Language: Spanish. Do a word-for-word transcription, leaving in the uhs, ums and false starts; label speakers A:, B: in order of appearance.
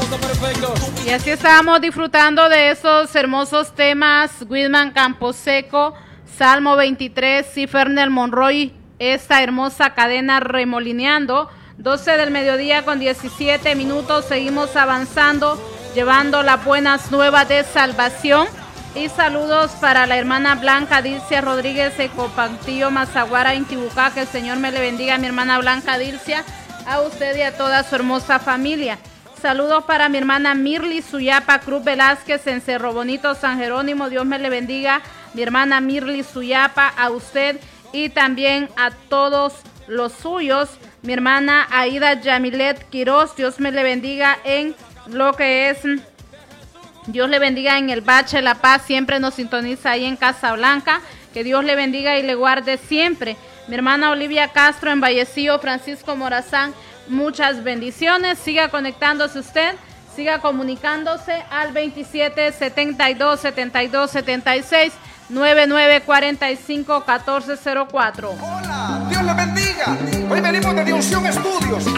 A: Y así estábamos disfrutando de esos hermosos temas. Whitman Camposeco, Salmo veintitrés y Ferner Monroy, esta hermosa cadena remolineando. doce del mediodía con diecisiete minutos, seguimos avanzando, llevando las buenas nuevas de salvación. Y saludos para la hermana Blanca Dilcia Rodríguez de Copantillo, Mazaguara, Intibucá. Que el Señor me le bendiga, mi hermana Blanca Dilcia, a usted y a toda su hermosa familia. Saludos para mi hermana Mirly Suyapa Cruz Velázquez en Cerro Bonito, San Jerónimo. Dios me le bendiga, mi hermana Mirly Suyapa, a usted y también a todos los suyos. Mi hermana Aida Yamilet Quiroz, Dios me le bendiga en lo que es... Dios le bendiga en el Bache La Paz, siempre nos sintoniza ahí en Casablanca. Que Dios le bendiga y le guarde siempre. Mi hermana Olivia Castro en Vallecillo, Francisco Morazán, muchas bendiciones. Siga conectándose usted, siga comunicándose al veintisiete setenta y dos setenta y dos setenta y seis noventa y nueve cuarenta y cinco catorce cero cuatro.
B: Hola, Dios le bendiga. Hoy venimos de Unción Estudios.